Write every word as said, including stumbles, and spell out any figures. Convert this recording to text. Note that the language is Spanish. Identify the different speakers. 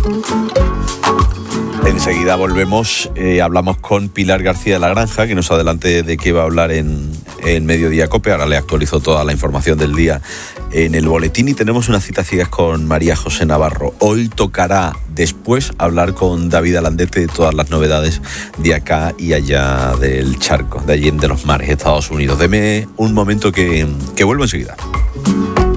Speaker 1: Enseguida volvemos, eh, hablamos con Pilar García de la Granja, que nos adelante de qué va a hablar en, en Mediodía Cope. Ahora le actualizo toda la información del día en el boletín y tenemos una cita ciegas con María José Navarro. Hoy tocará después hablar con David Alandete de todas las novedades de acá y allá del charco, de allí de los mares, Estados Unidos. Deme un momento que, que vuelvo enseguida.